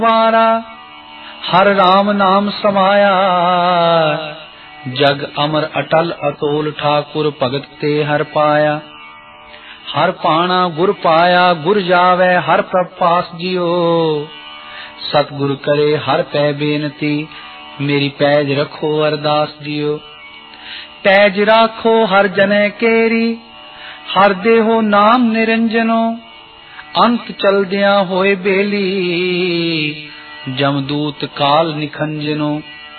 वारा हर राम नाम समाया, जग अमर अटल अतोल ठाकुर भगत ते हर पाया। हर पाना गुर पाया गुर जावै हर प्रभ पास जियो, सतगुर करे हर पै बेनती मेरी पैज रखो अरदास जियो। पैज राखो हर जनै केरी हर देहो नाम निरंजनो, अंत चलदियां होए बेली जमदूत काल निखंजनो।